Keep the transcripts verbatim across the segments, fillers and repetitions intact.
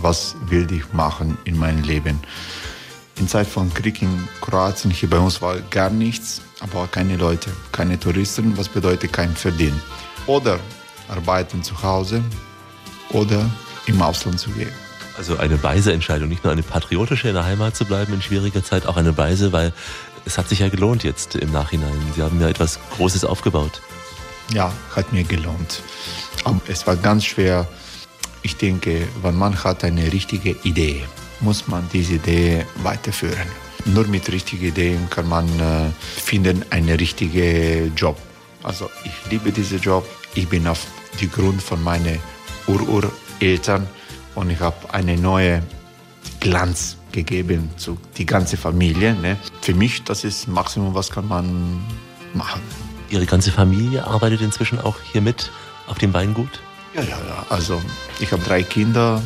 was will ich machen in meinem Leben. In Zeit von Krieg in Kroatien, hier bei uns war gar nichts, aber auch keine Leute, keine Touristen, was bedeutet kein Verdienen. Oder arbeiten zu Hause oder im Ausland zu gehen. Also eine weise Entscheidung, nicht nur eine patriotische, in der Heimat zu bleiben in schwieriger Zeit, auch eine weise, weil es hat sich ja gelohnt jetzt im Nachhinein. Sie haben ja etwas Großes aufgebaut. Ja, hat mir gelohnt. Aber es war ganz schwer. Ich denke, wenn man hat eine richtige Idee, muss man diese Idee weiterführen. Nur mit richtigen Ideen kann man äh, finden einen richtigen Job. Also ich liebe diesen Job. Ich bin auf die Grund von meinen Urureltern und ich habe eine neue Glanz gegeben zu die ganze Familie. Ne? Für mich, das ist das Maximum, was kann man machen. Ihre ganze Familie arbeitet inzwischen auch hier mit auf dem Weingut? Ja, ja, ja. Also ich habe drei Kinder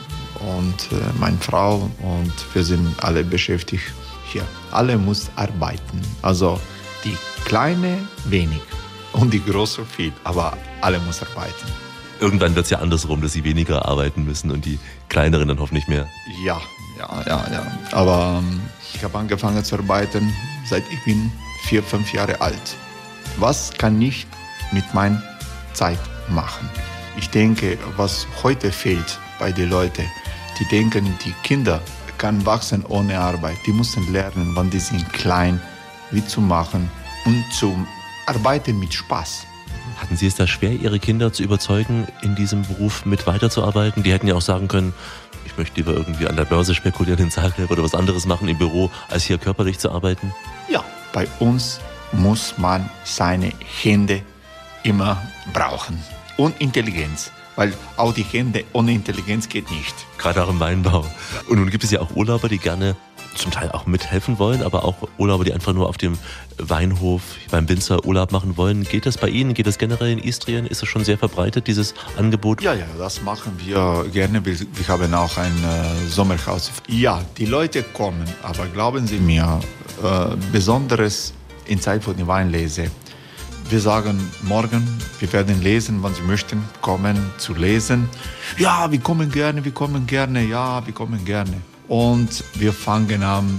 und äh, meine Frau und wir sind alle beschäftigt hier. Alle müssen arbeiten. Also die Kleine wenig und die Große viel, aber alle müssen arbeiten. Irgendwann wird es ja andersrum, dass sie weniger arbeiten müssen und die Kleineren dann hoffentlich mehr. Ja, ja, ja, ja. Aber ähm, ich habe angefangen zu arbeiten, seit ich bin vier, fünf Jahre alt. Was kann ich mit meiner Zeit machen? Ich denke, was heute fehlt bei den Leuten, die denken, die Kinder können wachsen ohne Arbeit. Die müssen lernen, wann die sind klein, wie zu machen und zu arbeiten mit Spaß. Hatten Sie es da schwer, Ihre Kinder zu überzeugen, in diesem Beruf mit weiterzuarbeiten? Die hätten ja auch sagen können, ich möchte lieber irgendwie an der Börse spekulieren in Zagreb oder was anderes machen im Büro, als hier körperlich zu arbeiten. Ja, bei uns muss man seine Hände immer brauchen. Und Intelligenz, weil auch die Hände ohne Intelligenz geht nicht. Gerade auch im Weinbau. Und nun gibt es ja auch Urlauber, die gerne zum Teil auch mithelfen wollen, aber auch Urlauber, die einfach nur auf dem Weinhof beim Winzer Urlaub machen wollen. Geht das bei Ihnen? Geht das generell in Istrien? Ist es schon sehr verbreitet, dieses Angebot? Ja, ja, das machen wir gerne. Wir, wir haben auch ein äh, Sommerhaus. Ja, die Leute kommen, aber glauben Sie mir, äh, Besonderes in Zeit von der Weinlese. Wir sagen morgen, wir werden lesen, wann Sie möchten, kommen zu lesen. Ja, wir kommen gerne, wir kommen gerne, ja, wir kommen gerne. Und wir fangen an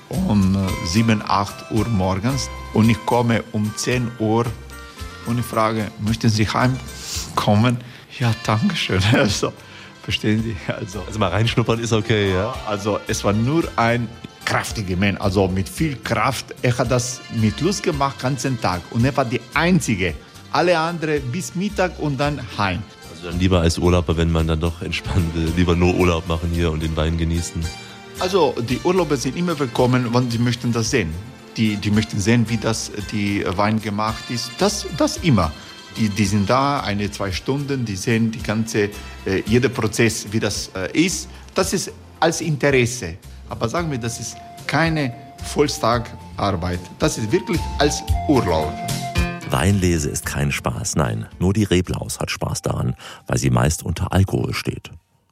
um sieben, acht Uhr morgens und ich komme um zehn Uhr und ich frage, möchten Sie heimkommen? Ja, danke schön. Also, verstehen Sie? Also, also mal reinschnuppern ist okay, ja? Also es war nur ein kraftiger Mann, also mit viel Kraft. Er hat das mit Lust gemacht, den ganzen Tag. Und er war die Einzige. Alle anderen bis Mittag und dann heim. Also dann lieber als Urlauber, wenn man dann doch entspannen will, lieber nur Urlaub machen hier und den Wein genießen. Also die Urlauber sind immer willkommen, wenn sie möchten das sehen. Die, die möchten sehen, wie das die Wein gemacht ist. Das, das immer. Die, die sind da, eine, zwei Stunden, die sehen die ganze, äh, jeder Prozess, wie das äh, ist. Das ist als Interesse. Aber sagen wir, das ist keine Volltagarbeit. Das ist wirklich als Urlaub. Weinlese ist kein Spaß, nein. Nur die Reblaus hat Spaß daran, weil sie meist unter Alkohol steht.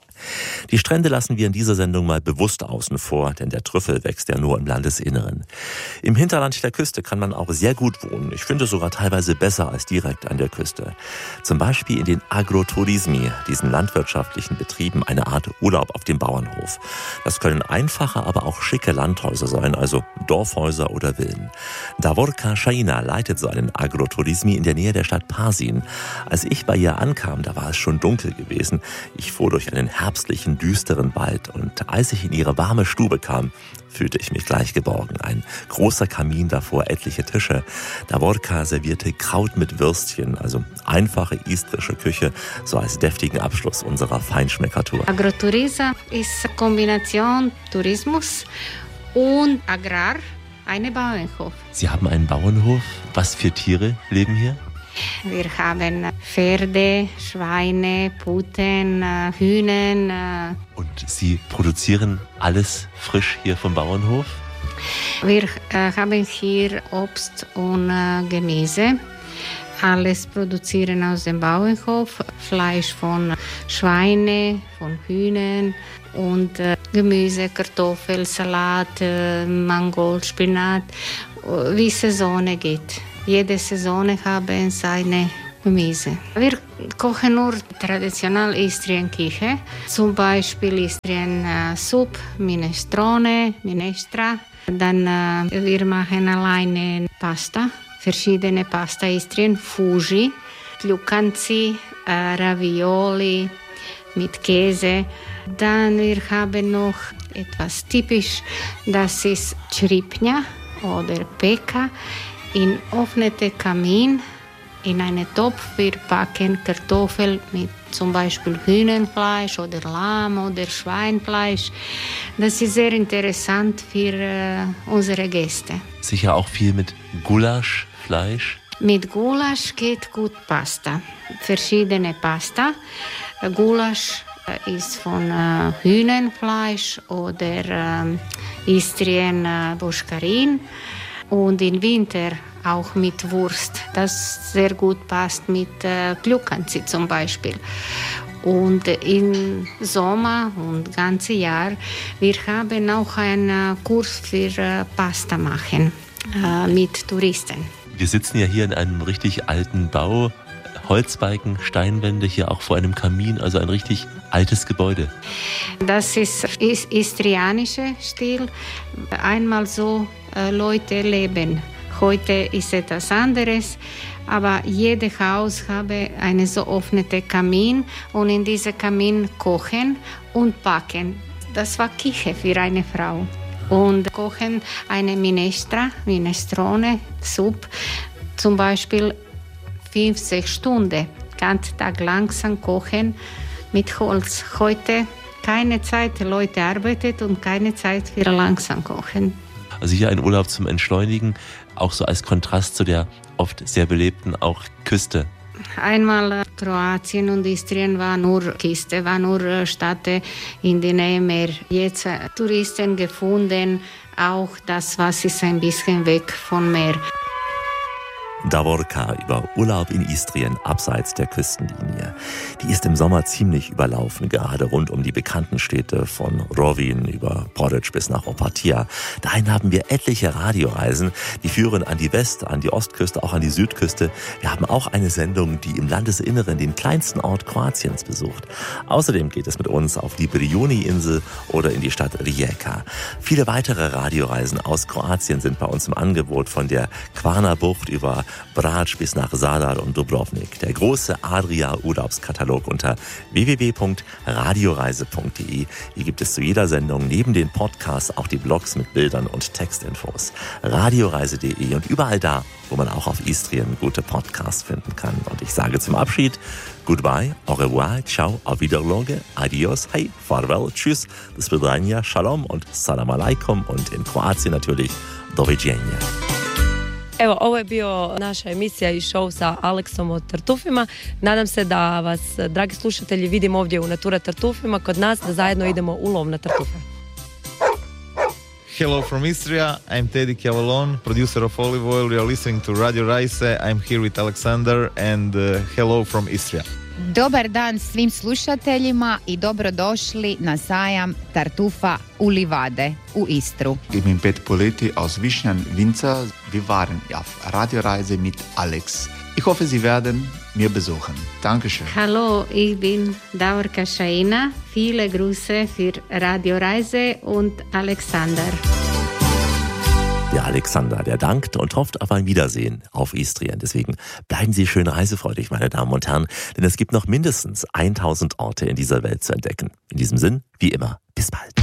Die Strände lassen wir in dieser Sendung mal bewusst außen vor, denn der Trüffel wächst ja nur im Landesinneren. Im Hinterland der Küste kann man auch sehr gut wohnen. Ich finde sogar teilweise besser als direkt an der Küste. Zum Beispiel in den Agroturismi, diesen landwirtschaftlichen Betrieben, eine Art Urlaub auf dem Bauernhof. Das können einfache, aber auch schicke Landhäuser sein, also Dorfhäuser oder Villen. Davorka Shaina leitet so einen Agroturismi in der Nähe der Stadt Pasin. Als ich bei ihr ankam, da war es schon dunkel gewesen. Ich fuhr durch einen herbstlichen, düsteren Wald und als ich in ihre warme Stube kam, fühlte ich mich gleich geborgen. Ein großer Kamin davor, etliche Tische. Davorka servierte Kraut mit Würstchen, also einfache istrische Küche, so als deftigen Abschluss unserer Feinschmeckertour. Agrotourism ist eine Kombination Tourismus und Agrar, eine Bauernhof. Sie haben einen Bauernhof. Was für Tiere leben hier? Wir haben Pferde, Schweine, Puten, Hühner. Und Sie produzieren alles frisch hier vom Bauernhof? Wir äh, haben hier Obst und äh, Gemüse. Alles produzieren aus dem Bauernhof. Fleisch von Schweine, von Hühnern und äh, Gemüse, Kartoffel, Salat, äh, Mangold, Spinat, wie Saison geht. Jede Saison haben seine Gemüse. Wir kochen nur traditionell Istrienküche. Zum Beispiel Istrien äh, Suppe, Minestrone, Minestra. Dann äh, wir machen alleine Pasta, verschiedene Pasta Istrien, Fuji, Glucanzi, äh, Ravioli mit Käse. Dann wir haben noch etwas typisch, das ist Čripnja oder Peka in offenem Kamin. In einen Topf wir packen Kartoffeln mit zum Beispiel Hühnerfleisch oder Lamm oder Schweinfleisch. Das ist sehr interessant für äh, unsere Gäste. Sicher auch viel mit Gulasch, Fleisch? Mit Gulasch geht gut Pasta. Verschiedene Pasta. Gulasch ist von äh, Hühnerfleisch oder äh, Istrien äh, Boschkarin. Und im Winter auch mit Wurst, das sehr gut passt mit äh, Glucanzi zum Beispiel. Und im Sommer und ganze Jahr, wir haben auch einen Kurs für äh, Pasta machen äh, mit Touristen. Wir sitzen ja hier in einem richtig alten Bau, Holzbalken, Steinwände, hier auch vor einem Kamin, also ein richtig altes Gebäude. Das ist, ist istrianischer Stil, einmal so äh, Leute leben. Heute ist etwas anderes, aber jedes Haus habe einen so offenen Kamin und in diesem Kamin kochen und backen. Das war Küche für eine Frau. Und kochen eine Minestra, Minestrone, Suppe, zum Beispiel fünf, sechs Stunden, ganz Tag langsam kochen mit Holz. Heute keine Zeit, Leute arbeiten und keine Zeit für langsam kochen. Also hier ein Urlaub zum Entschleunigen, auch so als Kontrast zu der oft sehr belebten auch Küste. Einmal Kroatien und Istrien war nur Küste, war nur Stadt in der Nähe Meer. Jetzt Touristen gefunden, auch das Wasser ist ein bisschen weg vom Meer. Davorka über Urlaub in Istrien abseits der Küstenlinie. Die ist im Sommer ziemlich überlaufen, gerade rund um die bekannten Städte von Rovinj über Poreč bis nach Opatija. Dahin haben wir etliche Radioreisen, die führen an die West-, an die Ostküste, auch an die Südküste. Wir haben auch eine Sendung, die im Landesinneren den kleinsten Ort Kroatiens besucht. Außerdem geht es mit uns auf die Brijuni-Insel oder in die Stadt Rijeka. Viele weitere Radioreisen aus Kroatien sind bei uns im Angebot, von der Kvarner-Bucht über Brač bis nach Zadar und Dubrovnik. Der große Adria-Urlaubskatalog unter w w w punkt radioreise punkt d e. Hier gibt es zu jeder Sendung neben den Podcasts auch die Blogs mit Bildern und Textinfos. radioreise punkt d e und überall da, wo man auch auf Istrien gute Podcasts finden kann. Und ich sage zum Abschied goodbye, au revoir, ciao, auf Wiederloge, adios, hey, farewell, tschüss, do svidanja, shalom und salam alaikum und in Kroatien natürlich doviđenja. Evo, ovo je bio naša emisija i show sa Aleksom o tartufima. Nadam se da vas, dragi slušatelji, vidimo ovdje u Natura Tartufima kod nas, da zajedno idemo u lov na tartufe. Hello from Istria, I'm Teddy Cavallon, producer of Olive Oil. You are listening to Radio Rajse. I'm here with Alexander and uh, hello from Istria. Dobar dan svim slušateljima i dobrodošli na sajam tartufa u Livade u Istru. Ich bin Pet Poleti aus Višnjan Winzer. Wir waren auf Radioreise mit Alex. Ich hoffe, Sie werden mir besuchen. Dankeschön. Hallo, ich bin Davorka Šajina. Viele Grüße für Radioreise und Alexander. Der Alexander, der dankt und hofft auf ein Wiedersehen auf Istrien. Deswegen bleiben Sie schön reisefreudig, meine Damen und Herren, denn es gibt noch mindestens tausend Orte in dieser Welt zu entdecken. In diesem Sinn, wie immer, bis bald.